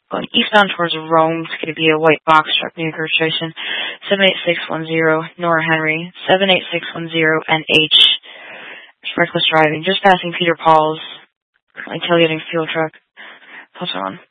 going eastbound towards Rome. It's going to be a white box truck near registration 78610, Nora Henry, 78610 NH. Reckless driving. Just passing Peter Paul's. Tailgating fuel truck. Plus on.